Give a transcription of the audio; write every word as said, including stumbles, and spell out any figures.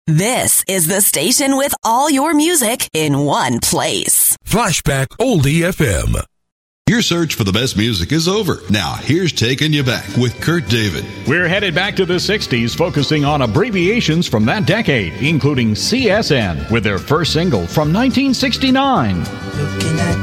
This is the station with all your music in one place. Flashback Oldie F M. Your search for the best music is over. Now, here's Taking You Back with Kurt David. We're headed back to the sixties, focusing on abbreviations from that decade, including C S N, with their first single from nineteen sixty-nine. Looking at